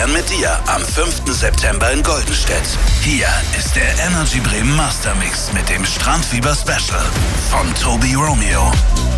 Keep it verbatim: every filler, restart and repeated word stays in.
feiern mit dir am fünften September in Goldenstedt. Hier ist der Energy Bremen Mastermix mit dem Strandfieber Special von Tobi Romeo.